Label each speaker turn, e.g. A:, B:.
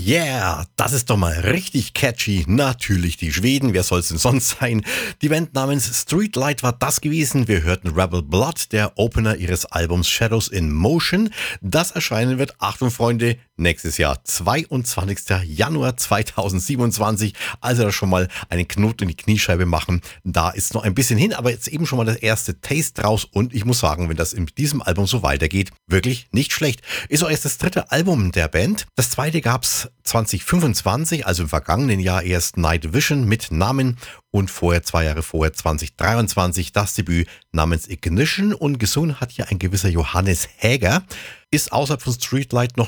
A: Yeah, das ist doch mal richtig catchy. Natürlich die Schweden, wer soll's denn sonst sein? Die Band namens Streetlight war das gewesen. Wir hörten Rebel Blood, der Opener ihres Albums Shadows in Motion. Das erscheinen wird, Achtung Freunde, nächstes Jahr, 22. Januar 2027. Also da schon mal einen Knoten in die Kniescheibe machen. Da ist noch ein bisschen hin, aber jetzt eben schon mal das erste Taste raus. Und ich muss sagen, wenn das in diesem Album so weitergeht, wirklich nicht schlecht. Ist auch erst das dritte Album der Band. Das zweite gab's 2025, also im vergangenen Jahr erst Night Vision mit Namen und vorher 2 Jahre vorher 2023 das Debüt namens Ignition und gesungen hat hier ein gewisser Johannes Häger. Ist außerhalb von Streetlight noch